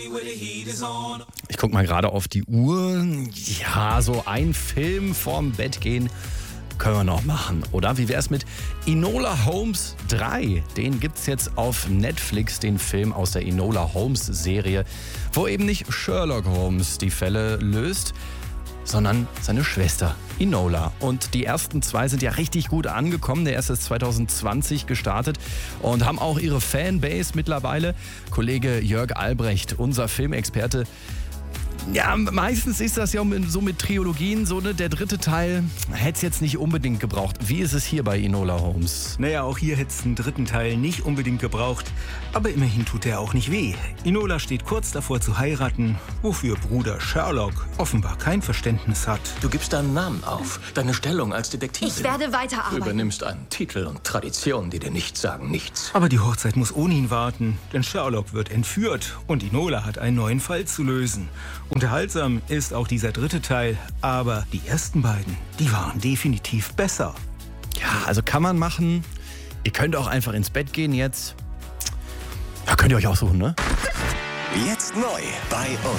Ich guck mal gerade auf die Uhr. Ja, so ein Film vorm Bett gehen können wir noch machen, oder? Wie wär's mit Enola Holmes 3? Den gibt's jetzt auf Netflix, den Film aus der Enola Holmes Serie, wo eben nicht Sherlock Holmes die Fälle löst, sondern seine Schwester Enola. Und die ersten zwei sind ja richtig gut angekommen. Der erste ist 2020 gestartet und haben auch ihre Fanbase mittlerweile. Kollege Jörg Albrecht, unser Filmexperte. Ja, meistens ist das ja so mit Trilogien so, ne? Der dritte Teil hätte es jetzt nicht unbedingt gebraucht. Wie ist es hier bei Enola Holmes? Naja, auch hier hätte es einen dritten Teil nicht unbedingt gebraucht. Aber immerhin tut der auch nicht weh. Enola steht kurz davor zu heiraten, wofür Bruder Sherlock offenbar kein Verständnis hat. Du gibst deinen Namen auf, deine Stellung als Detektivin. Ich werde weiterarbeiten. Du übernimmst einen Titel und Traditionen, die dir nichts sagen, nichts. Aber die Hochzeit muss ohne ihn warten, denn Sherlock wird entführt und Enola hat einen neuen Fall zu lösen. Unterhaltsam ist auch dieser dritte Teil, aber die ersten beiden, die waren definitiv besser. Ja, also kann man machen. Ihr könnt auch einfach ins Bett gehen jetzt. Ja, könnt ihr euch aussuchen, ne? Jetzt neu bei uns.